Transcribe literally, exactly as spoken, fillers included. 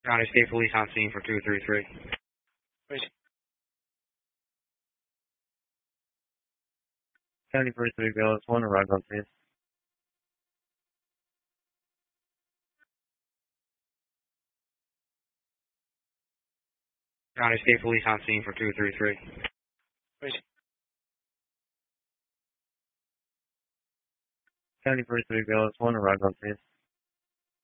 County State Police on scene for two three three. County Police three Gillis, one arrived on scene. County State Police on scene for two three three. County Police three Gillis, one arrived on scene.